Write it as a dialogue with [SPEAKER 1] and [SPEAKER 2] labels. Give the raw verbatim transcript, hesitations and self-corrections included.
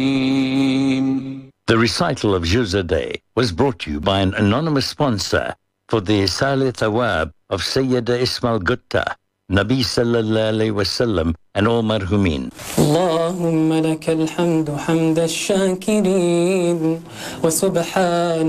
[SPEAKER 1] The recital of Juz Day was brought to you by an anonymous sponsor for the Isal Thawab of Sayyida Ismail Gutta, Nabi Sallallahu Alaihi Wasallam and all marhumin.
[SPEAKER 2] اللهم لك الحمد حمد الشاكرين وسبحان